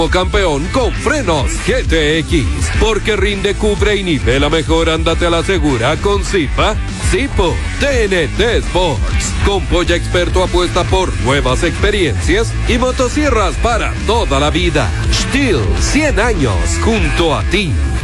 campeón con frenos GTX, porque rinde, cubre y nivela mejor. Ándate a la segura con Zipa. Zipo TNT Sports. Con Polla Experto apuesta por nuevas experiencias y motosierras para toda la vida. Stihl, 100 años junto a ti.